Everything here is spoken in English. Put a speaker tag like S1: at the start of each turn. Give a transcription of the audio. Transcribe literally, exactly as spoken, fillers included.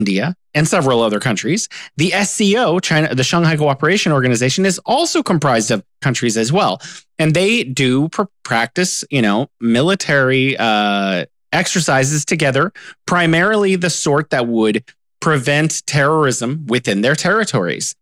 S1: India, and several other countries. The S C O, China, the Shanghai Cooperation Organization, is also comprised of countries as well. And they do pr- practice, you know, military uh, exercises together, primarily the sort that would prevent terrorism within their territories.